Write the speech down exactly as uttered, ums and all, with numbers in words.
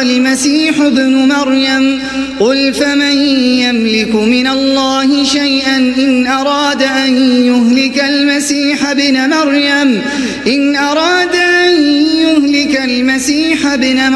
المسيح ابن مريم قل فمن يملك من الله شيئا إن أراد أن يهلك المسيح ابن مريم إن أراد أن يهلك المسيح ابن مريم